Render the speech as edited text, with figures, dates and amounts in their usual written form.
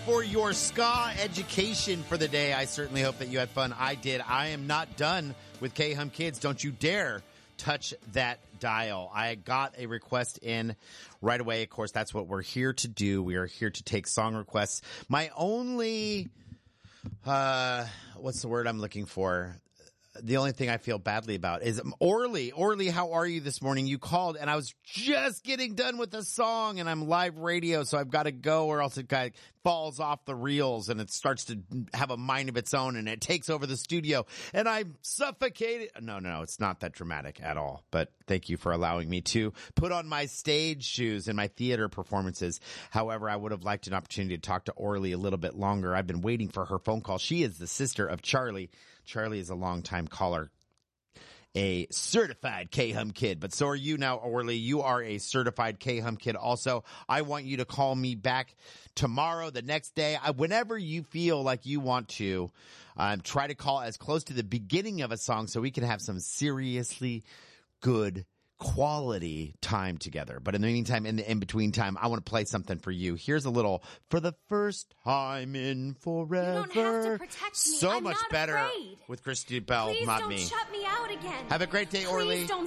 for your ska education for the day. I certainly hope that you had fun. I did. I am not done with K-Hum Kids. Don't you dare touch that dial. I got a request in right away. Of course, that's what we're here to do. We are here to take song requests. My only, what's the word I'm looking for? The only thing I feel badly about is Orly. Orly, how are you this morning? You called and I was just getting done with the song and I'm live radio, so I've got to go or else it kind of falls off the reels and it starts to have a mind of its own and it takes over the studio and I'm suffocated. No, it's not that dramatic at all, but thank you for allowing me to put on my stage shoes in my theater performances. However, I would have liked an opportunity to talk to Orly a little bit longer. I've been waiting for her phone call. She is the sister of Charlie. Charlie is a longtime caller, a certified K-Hum Kid, but so are you now, Orly. You are a certified K-Hum Kid also. I want you to call me back tomorrow, the next day, whenever you feel like you want to. Try to call as close to the beginning of a song so we can have some seriously good quality time together. But in the meantime, in the in-between time, I want to play something for you. Here's a little For the First Time in Forever. You don't have to protect me. So I'm much not better afraid. with Christy Bell, Please not don't me. shut me out again. Have a great day, Orly. Please don't